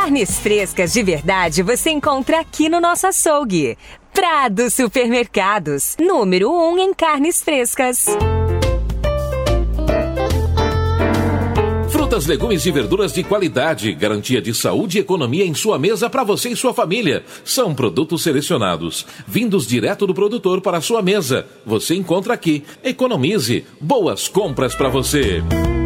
Carnes frescas de verdade você encontra aqui no nosso açougue. Prado Supermercados, número 1 em carnes frescas. Frutas, legumes e verduras de qualidade, garantia de saúde e economia em sua mesa para você e sua família. São produtos selecionados, vindos direto do produtor para a sua mesa. Você encontra aqui. Economize. Boas compras para você.